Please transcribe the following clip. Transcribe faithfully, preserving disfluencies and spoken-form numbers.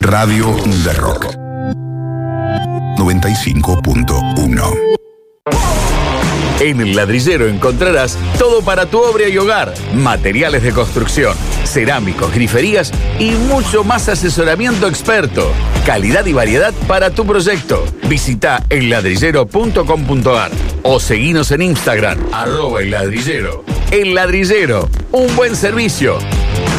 Radio de Rock noventa y cinco punto uno. En El Ladrillero encontrarás todo para tu obra y hogar, materiales de construcción, cerámicos, griferías y mucho más asesoramiento experto. Calidad y variedad para tu proyecto. Visita el ladrillero punto com punto ar o seguinos en Instagram, arroba El Ladrillero. El Ladrillero, un buen servicio.